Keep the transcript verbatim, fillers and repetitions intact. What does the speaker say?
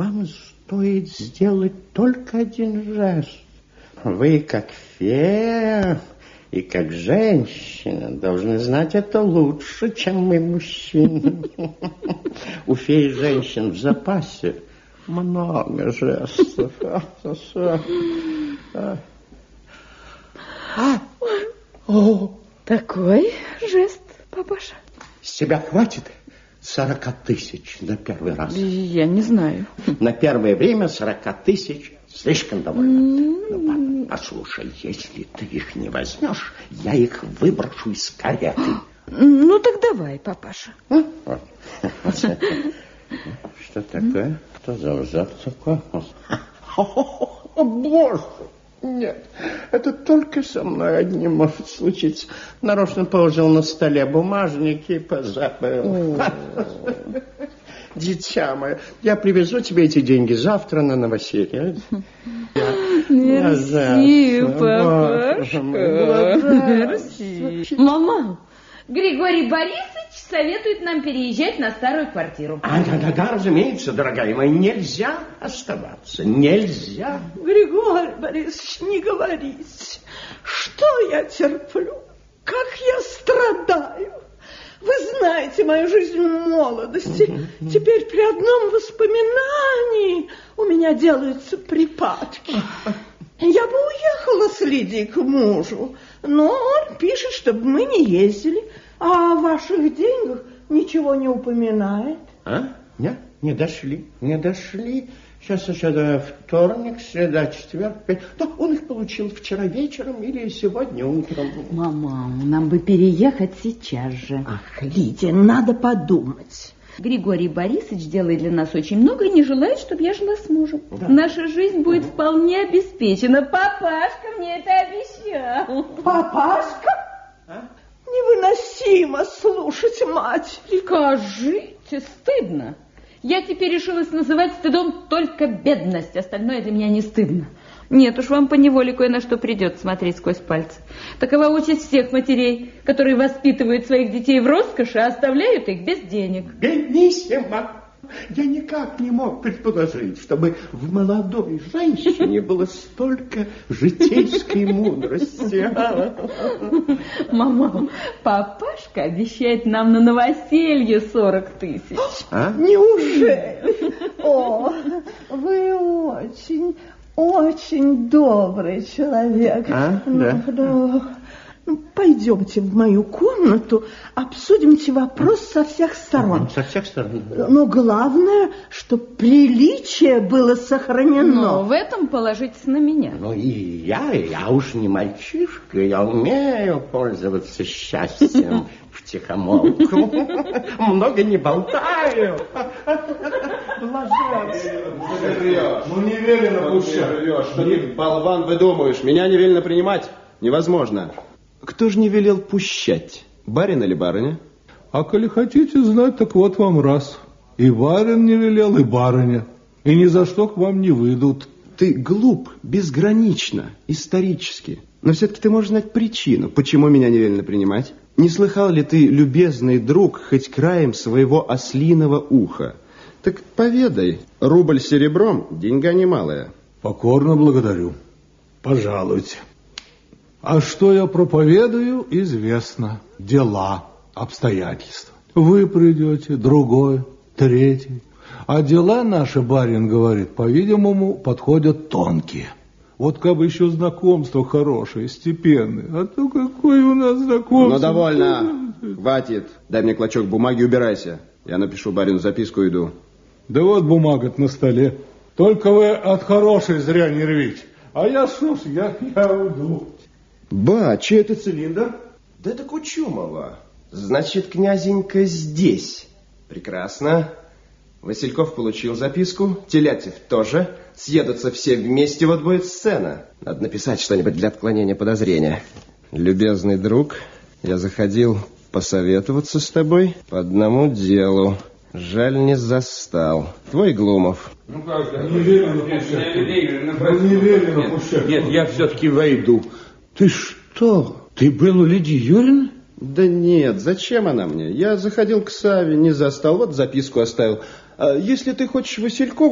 вам стоит сделать только один жест. Вы, как фея и как женщина, должны знать это лучше, чем мы, мужчины. У феи женщин в запасе много жестов. О, такой жест, папаша. С тебя хватит сорока тысяч на первый раз? Я не знаю. На первое время сорока тысяч слишком довольно. Ну, папа, послушай, если ты их не возьмешь, я их выброшу из кареты. Ну, так давай, папаша. А? Что такое? Что за ужас такой? О, Боже! Нет, это только со мной одним может случиться. Нарочно положил на столе бумажники и позабыл. Дитя мое, я привезу тебе эти деньги завтра на новоселье. Мерси, папашка. Мерси. Мама, Григорий Борисович советует нам переезжать на старую квартиру. А, да, да, да, разумеется, дорогая моя, нельзя оставаться, нельзя. Григорий Борисович, не говорите, что я терплю, как я страдаю. Вы знаете мою жизнь в молодости. Теперь при одном воспоминании у меня делаются припадки. Я бы уехала с Лидией к мужу, но он пишет, чтобы мы не ездили, а о ваших деньгах ничего не упоминает. А? Нет, не дошли, не дошли. Сейчас еще вторник, среда, четверг, пять. Да, он их получил вчера вечером или сегодня утром. Мама, нам бы переехать сейчас же. Ах, Лидия, надо подумать. Григорий Борисович делает для нас очень много и не желает, чтобы я жила с мужем. Да. Наша жизнь будет вполне обеспечена. Папашка мне это обещал. Папашка? А? Невыносимо слушать мать. Скажите, стыдно. Я теперь решилась называть стыдом только бедность. Остальное для меня не стыдно. Нет уж, вам поневоле кое на что придется смотреть сквозь пальцы. Такова участь всех матерей, которые воспитывают своих детей в роскоши, а оставляют их без денег. Беднissima! Я никак не мог предположить, чтобы в молодой женщине было столько житейской мудрости. Мама, папашка обещает нам на новоселье сорок тысяч. А? Неужели? О, вы очень, очень добрый человек. А? Да. Да. Ну, пойдемте в мою комнату, обсудимте вопрос со всех сторон. Со всех сторон. Но главное, чтобы приличие было сохранено. Но в этом положитесь на меня. Ну и я, я уж не мальчишка, я умею пользоваться счастьем втихомолку. Много не болтаю. Ну не велено пущать. Что ты, болван, выдумываешь? Меня не велено принимать? Невозможно. Кто же не велел пущать? Барин или барыня? А коли хотите знать, так вот вам раз. И барин не велел, и барыня. И ни за что к вам не выйдут. Ты глуп, безгранично, исторически. Но все-таки ты можешь знать причину, почему меня не велено принимать. Не слыхал ли ты, любезный друг, хоть краем своего ослиного уха? Так поведай, рубль серебром, деньга немалая. Покорно благодарю. Пожалуйте. А что я проповедую, известно. Дела, обстоятельства. Вы придете, другой, третий. А дела наши, барин говорит, по-видимому, подходят тонкие. Вот как бы еще знакомство хорошее, степенное. А то какое у нас знакомство. Ну, довольно. Хватит. Дай мне клочок бумаги, убирайся. Я напишу барину записку и иду. Да вот бумага на столе. Только вы от хорошей зря не рвите. А я, слушай, я, я уйду. Ба, чей это цилиндр? Да это Кучумова. Значит, князенька здесь. Прекрасно. Васильков получил записку, Телятьев тоже. Съедутся все вместе, вот будет сцена. Надо написать что-нибудь для отклонения подозрения. Любезный друг, я заходил посоветоваться с тобой по одному делу. Жаль, не застал. Твой Глумов. Ну как же, не велено пущать. Не велено пущать. Нет, я все-таки войду. Ты что? Ты был у Лидии Юрьевны? Да нет, зачем она мне? Я заходил к Саве, не застал, вот записку оставил. А если ты хочешь Василькова,